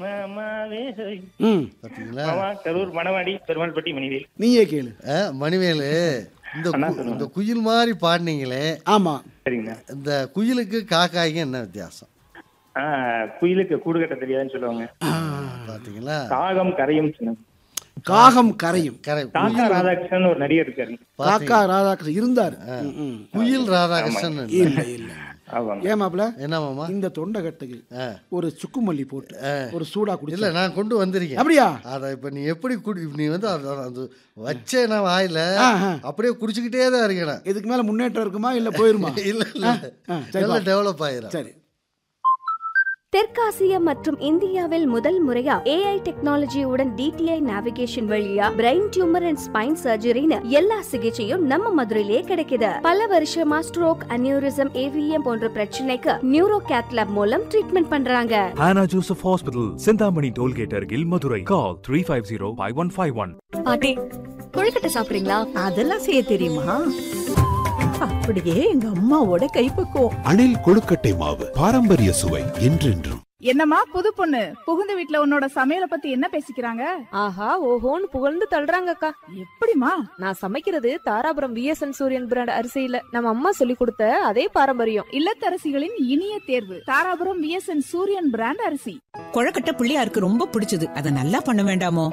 பாத்தீங்களா? கரூர் மணவாடி பெருமாள்பட்டி மணிவேல். நீயே கேளு. மணிவேலு, இந்த குயில் மாதிரி பாடினீங்களே, ஆமா, சரிங்கண்ணா. இந்த குயிலுக்கு காக்காய்க்கு என்ன வித்தியாசம்? குயிலுக்கு கூடு கட்ட தெரியாதுன்னு சொல்லுவாங்க. பாத்தீங்களா? காகம் கரையும் சொன்னாங்க. காகம் கரையும். காக்கா ராதாகிருஷ்ணன் ஒரு நடிகர் இருக்காரு. காக்கா ராதாகிருஷ்ணன் இருந்தார். குயில் ராதாகிருஷ்ணன் இல்ல இல்ல. ஏமாப்ல என்ன மாமா? இந்த தொண்டைகட்டுக்கு ஒரு சுக்குமல்லி போட்டு ஒரு சூடா குடி. இல்ல, நான் கொண்டு வந்திருக்கேன். அப்படியா? அத இப்ப நீ எப்படி நீ வந்து அது வச்சே நான் வாயில அப்படியே குடிச்சுக்கிட்டே தான் இருக்கேன். இதுக்கு மேல முன்னேற்றம் இருக்குமா இல்ல போயிருமா? இல்ல இல்ல, டெவலப் ஆயிரும். சரி. தெற்காசியா மற்றும் இந்தியாவில் முதல் முறையா AI டெக்னாலஜியுடன் DTI நேவிகேஷன் வழியா பிரெயின் டியூமர் அண்ட் ஸ்பைன் சர்ஜரின்னு எல்லா சிகிச்சையும் நம்ம மதுரையிலே கிடைக்குது. பல வருஷமா ஸ்ட்ரோக், அனியூரிசம், AVM போன்ற பிரச்சனைக்கு நியூரோ கேத் லேப் மூலம் ட்ரீட்மெண்ட் பண்றாங்க. Hannah Joseph Hospital, Chintamani tollgate அருகில், மதுரை. Call 350-5151. பாட்டி, கொழுக்கட்டை சாப்பிடுறீங்களா? அதெல்லாம் செய்ய தெரியுமா? அப்படியே எங்க அம்மாவோட கைப்பக்குவம். அணில் கொழுக்கட்டை மாவு, பாரம்பரிய சுவை என்றென்றும். என்னம்மா புது பொண்ணு, புகுந்த வீட்ல உன்னோட சமையல பத்தி என்ன பேசிக்கிறாங்க? ஆஹா ஓஹோன்னு புகழ்ந்து தள்ளுறாங்கக்கா. எப்படிமா? நான் சமைக்கிறது தாராபுரம் VSN சூரியன் பிராண்ட் அரிசியில நம்ம அம்மா சொல்லி கொடுத்த அதே பாரம்பரியம். இல்லத்தரசிகளின் இனிய தேர்வு தாராபுரம் VSN சூரியன் பிராண்ட் அரிசி. கொழுக்கட்டை பிள்ளையாருக்கு ரொம்ப பிடிச்சது. அதை நல்லா பண்ண வேண்டாமோ?